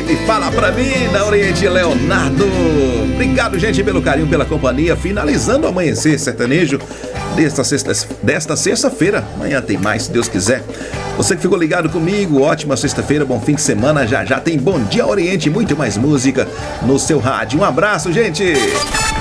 Baby, fala pra mim, da Oriente Leonardo. Obrigado, gente, pelo carinho, pela companhia. Finalizando o Amanhecer Sertanejo desta sexta-feira. Amanhã tem mais, se Deus quiser. Você que ficou ligado comigo, ótima sexta-feira, bom fim de semana. Já tem Bom Dia Oriente, muito mais música no seu rádio. Um abraço, gente!